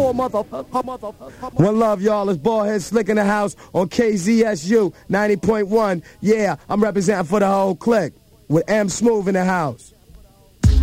One love, y'all. It's Ballhead Slick in the house on KZSU 90.1. Yeah, I'm representing for the whole clique with M Smooth in the house.